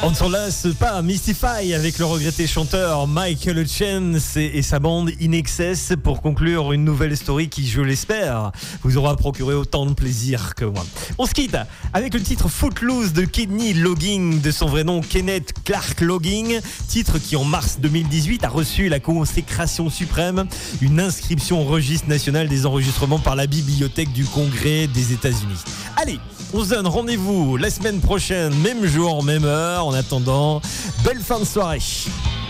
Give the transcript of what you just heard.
On ne s'en lasse pas, Mystify avec le regretté chanteur Michael Chance et sa bande In Excess pour conclure une nouvelle story qui, je l'espère, vous aura procuré autant de plaisir que moi. On se quitte avec le titre Footloose de Kenny Loggins, de son vrai nom Kenneth Clark Loggins, titre qui en mars 2018 a reçu la consécration suprême, une inscription au registre national des enregistrements par la Bibliothèque du Congrès des États-Unis. Allez, on se donne rendez-vous la semaine prochaine, même jour, même heure. En attendant, belle fin de soirée.